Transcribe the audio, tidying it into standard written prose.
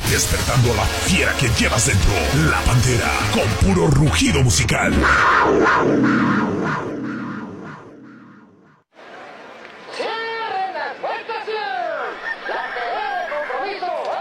despertando a la fiera que llevas dentro. La Pantera, con puro rugido musical.